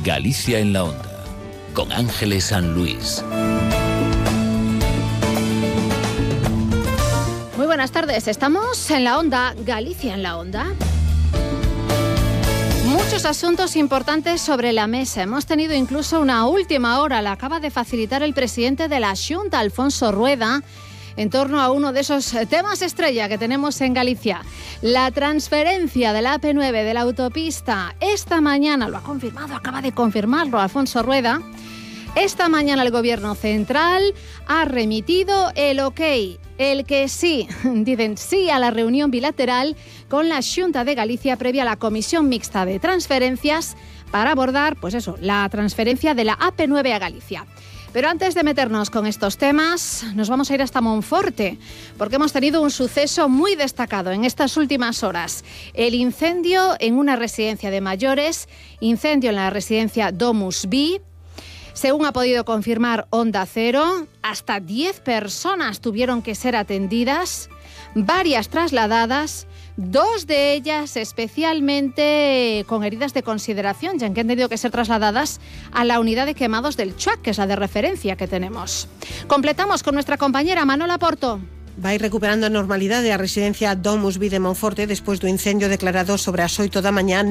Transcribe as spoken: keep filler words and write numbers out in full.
Galicia en la Onda, con Ángeles San Luis. Muy buenas tardes, estamos en la Onda, Galicia en la Onda. Muchos asuntos importantes sobre la mesa. Hemos tenido incluso una última hora, la acaba de facilitar el presidente de la Xunta, Alfonso Rueda, en torno a uno de esos temas estrella que tenemos en Galicia. La transferencia de la A P nueve de la autopista. Esta mañana, lo ha confirmado, acaba de confirmarlo Alfonso Rueda, esta mañana el Gobierno Central ha remitido el ok, el que sí, dicen sí a la reunión bilateral con la Xunta de Galicia previa a la Comisión Mixta de Transferencias para abordar, pues eso, la transferencia de la A P nueve a Galicia. Pero antes de meternos con estos temas, nos vamos a ir hasta Monforte, porque hemos tenido un suceso muy destacado en estas últimas horas. El incendio en una residencia de mayores, incendio en la residencia Domus Vi. Según ha podido confirmar Onda Cero, hasta diez personas tuvieron que ser atendidas, varias trasladadas, dos de ellas especialmente con heridas de consideración, ya que han tenido que ser trasladadas a la unidad de quemados del Chuac, que es la de referencia que tenemos. Completamos con nuestra compañera Manola Porto. Vai recuperando a normalidade a residencia Domus Vi de Monforte despois do incendio declarado sobre as oito da mañá